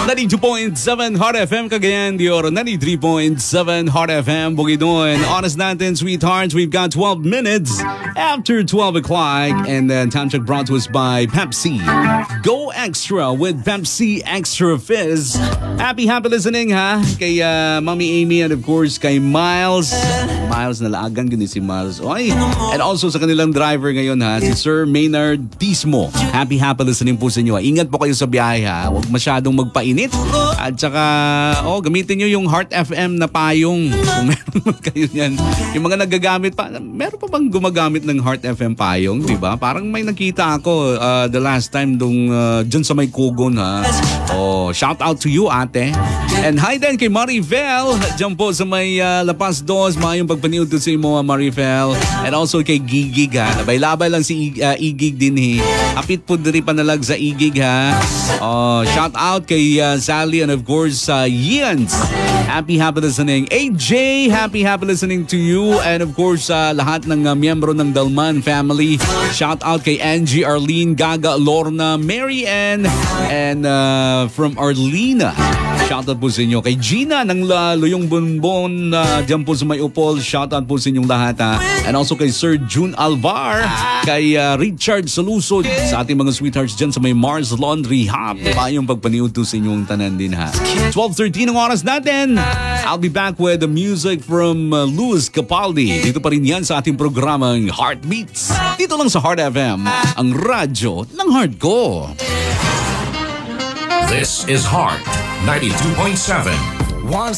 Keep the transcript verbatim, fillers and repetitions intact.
ninety-two point seven Hot F M Cagayan de Oro, ninety-three point seven Hot F M Bukidnon. Honest natin, sweethearts, we've got twelve minutes after twelve o'clock, and then time check brought to us by Pepsi. Go extra with Pepsi Extra Fizz. Happy, happy listening, ha? Kay uh, Mommy Amy and of course kay Miles. Miles na laagan gani si Miles. Oy. And also sa kanilang driver ngayon, ha, si Sir Maynard Tismo. Happy, happy listening po sa inyo. Ingat po kayo sa biyahe, ha. Huwag masyadong magpainit. At saka, oh, gamitin nyo yung Heart F M na payong. Kung meron man kayo yan. Yung mga nagagamit pa, meron pa bang gumagamit ng Heart F M payong? Diba? Parang may nakita ako uh, the last time dung, uh, dyan sa may Kugon, ha. Oh, shout out to you, ate. And hi din kay Marifel. Dyan po sa may uh, Lapas Dos. Mayong pagpaniod to sa mo, Marifel. And also kay Gigig, ha. Labay-labay lang si uh, Igig din, he. Apit po diri panalag sa Igig, ha. Oh, shout out kay uh, Sally and of course uh, Ian. Happy, happy listening. A J, happy, happy listening to you. And of course, uh, lahat ng uh, miyembro ng Dalman family. Shout out kay Angie, Arlene, Gaga, Lorna, Mary Ann, and uh, from Arlena. Shoutout po sa inyo. Kay Gina ng uh, Luyong Bonbon, uh, dyan po sa may Upol. Shoutout po sa inyong lahat, ha. And also kay Sir June Alvar, kay uh, Richard Salusod, sa ating mga sweethearts dyan sa may Mars Laundry Hub. Pa yung pagpaniud to sa inyong tanan din, ha. twelve thirteen ang oras natin. I'll be back with the music from uh, Luis Capaldi. Dito pa rin yan sa ating programang Heartbeats. Dito lang sa Heart F M, ang radyo ng heart ko. This is Heart ninety-two point seven.